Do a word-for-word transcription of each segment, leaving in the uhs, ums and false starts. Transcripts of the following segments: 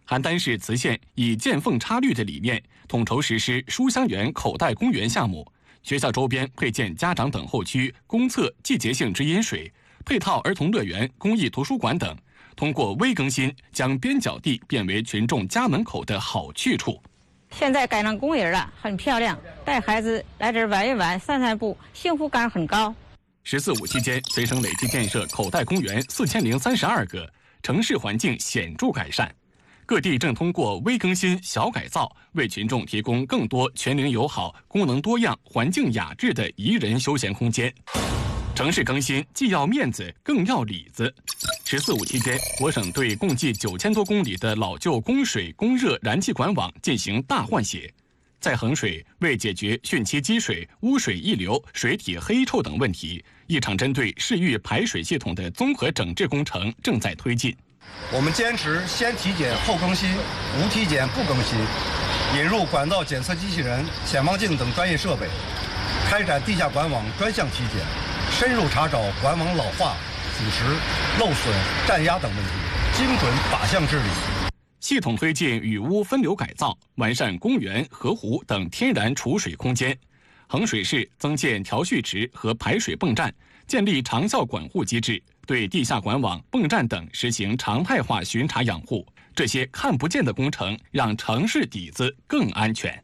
邯郸市磁县以见缝插绿的理念，统筹实施书香园口袋公园项目，学校周边配建家长等候区、公厕季节性直饮水、配套儿童乐园、公益图书馆等，通过微更新，将边角地变为群众家门口的好去处。 现在改成公园了，很漂亮，带孩子来这儿玩一玩、散散步，幸福感很高。 十四五期间，随省累计建设口袋公园四千零三十二个，城市环境显著改善。各地正通过微更新、小改造，为群众提供更多全龄友好、功能多样、环境雅致的宜人休闲空间。城市更新既要面子，更要里子。十四五期间，我省对共计九千多公里的老旧供水、供热燃气管网进行大换血。在衡水，为解决汛期积水、污水溢流、水体黑臭等问题，一场针对市域排水系统的综合整治工程正在推进。 我们坚持先体检后更新，无体检不更新，引入管道检测机器人、潜望镜等专业设备，开展地下管网专项体检，深入查找管网老化、腐蚀、漏损、占压等问题，精准靶向治理。 系统推进雨污分流改造，完善公园、河湖等天然储水空间。衡水市增建调蓄池和排水泵站，建立长效管护机制，对地下管网、泵站等实行常态化巡查养护。这些看不见的工程，让城市底子更安全。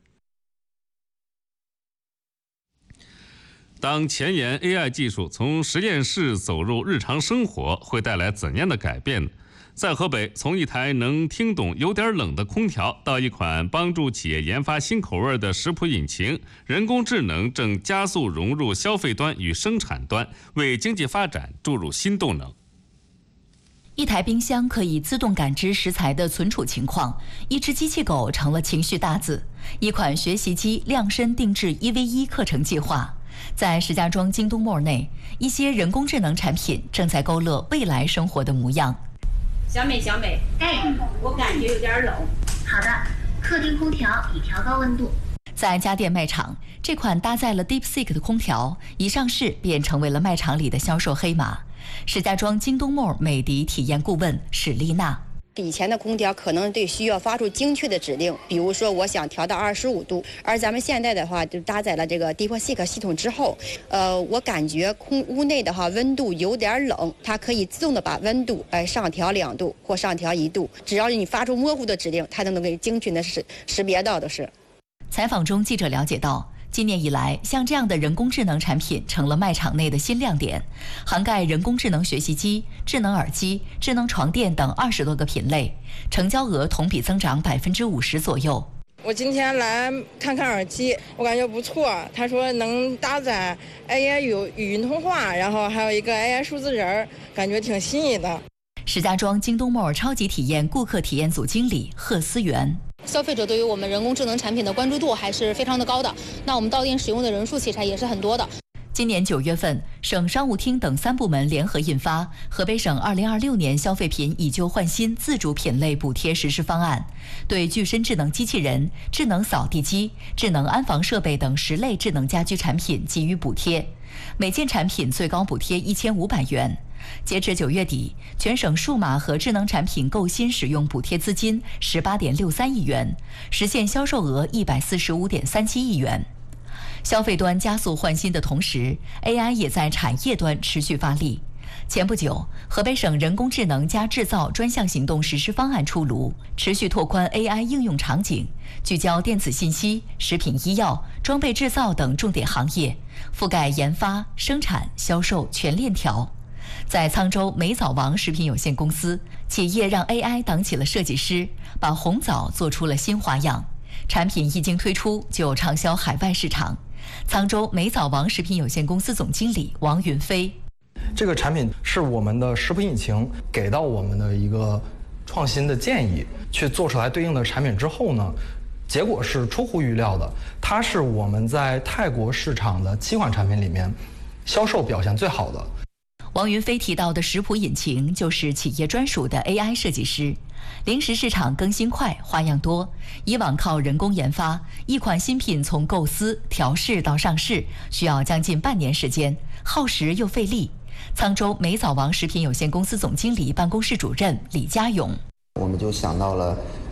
当前沿 A I 技术从实验室走入日常生活，会带来怎样的改变呢？在河北，从一台能听懂有点冷的空调，到一款帮助企业研发新口味的食谱引擎，人工智能正加速融入消费端与生产端，为经济发展注入新动能。 一台冰箱可以自动感知食材的存储情况，一只机器狗成了情绪大字，一款学习机量身定制一 v 一课程计划。在石家庄京东 Mall 内，一些人工智能产品正在勾勒未来生活的模样。 小美，小美，哎，我感觉有点冷。 好的，客厅空调已调高温度。 在家电卖场，这款搭载了 DeepSeek 的空调一上市便成为了卖场里的销售黑马。石家庄京东 Mall 美的体验顾问史丽娜。 以前的空调可能对需要发出精确的指令，比如说我想调到二十五度，而咱们现在的话就搭载了这个 DeepSeek 系统之后，呃，我感觉空屋内的话温度有点冷，它可以自动的把温度哎上调两度或上调一度，只要你发出模糊的指令，它都能够精确的识识别到的是。 采访中，记者了解到，今年以来，像这样的人工智能产品成了卖场内的新亮点，涵盖人工智能学习机、智能耳机、智能床垫等二十多个品类，成交额同比增长百分之五十左右。 我今天来看看耳机，我感觉不错。他说能搭载 A I 语语音通话，然后还有一个 A I 数字人，感觉挺新颖的。 石家庄京东 Mall 超级体验顾客体验组经理贺思源。 消费者对于我们人工智能产品的关注度还是非常的高的，那我们到店使用的人数其实也是很多的。 今年九月份，省商务厅等三部门联合印发《河北省二零二六年消费品以旧换新自主品类补贴实施方案》，对具身智能机器人、智能扫地机、智能安防设备等十类智能家居产品给予补贴，每件产品最高补贴一千五百元。截至九月底，全省数码和智能产品购新使用补贴资金十八点六三亿元，实现销售额一百四十五点三七亿元。消费端加速换新的同时 ，A I 也在产业端持续发力。前不久，河北省人工智能加制造专项行动实施方案出炉，持续拓宽 A I 应用场景，聚焦电子信息、食品医药、装备制造等重点行业，覆盖研发、生产、销售全链条。在沧州美枣王食品有限公司，企业让 A I 当起了设计师，把红枣做出了新花样。产品一经推出就畅销海外市场。沧州美枣王食品有限公司总经理王云飞： 这个产品是我们的食谱引擎给到我们的一个创新的建议，去做出来对应的产品之后呢，结果是出乎预料的。它是我们在泰国市场的七款产品里面销售表现最好的。 王云飞提到的食谱引擎就是企业专属的 A I 设计师。零食市场更新快，花样多，以往靠人工研发，一款新品从构思、调试到上市，需要将近半年时间，耗时又费力。沧州美枣王食品有限公司总经理办公室主任李家勇： 我们就想到了